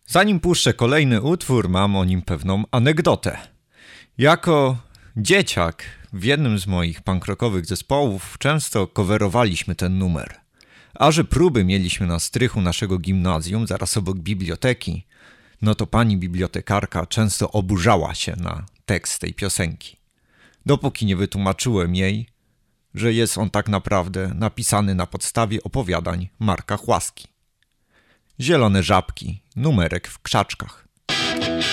Zanim puszczę kolejny utwór, mam o nim pewną anegdotę. Jako dzieciak w jednym z moich punk rockowych zespołów często coverowaliśmy ten numer. A że próby mieliśmy na strychu naszego gimnazjum, zaraz obok biblioteki, no to pani bibliotekarka często oburzała się na tekst tej piosenki. Dopóki nie wytłumaczyłem jej, że jest on tak naprawdę napisany na podstawie opowiadań Marka Chłaski. Zielone żabki, numerek w krzaczkach.